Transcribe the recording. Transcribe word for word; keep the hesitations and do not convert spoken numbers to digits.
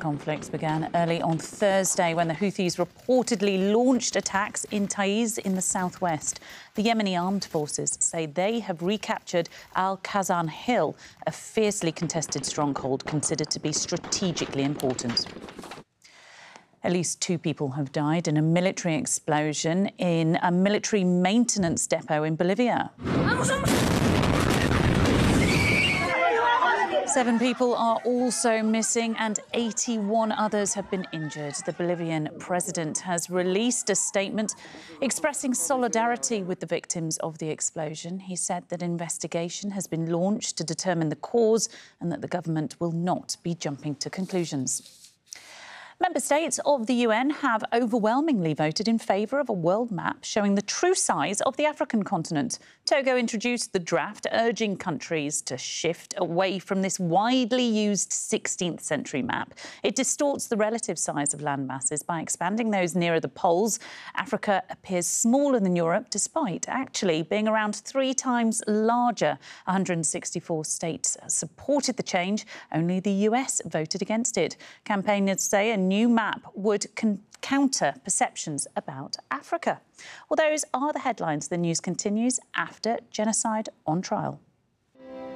conflicts began early on Thursday when the Houthis reportedly launched attacks in Taiz in the southwest. The Yemeni armed forces say they have recaptured Al-Khazan Hill, a fiercely contested stronghold considered to be strategically important. At least two people have died in a military explosion in a military maintenance depot in Bolivia. Seven people are also missing and eighty-one others have been injured. The Bolivian president has released a statement expressing solidarity with the victims of the explosion. He said that investigation has been launched to determine the cause and that the government will not be jumping to conclusions. Member states of the U N have overwhelmingly voted in favour of a world map showing the true size of the African continent. Togo introduced the draft, urging countries to shift away from this widely used sixteenth century map. It distorts the relative size of land masses by expanding those nearer the poles. Africa appears smaller than Europe, despite actually being around three times larger. one hundred sixty-four states supported the change. Only the U S voted against it. Campaigners say a new map would counter perceptions about Africa. Well, those are the headlines. The news continues after Genocide on Trial.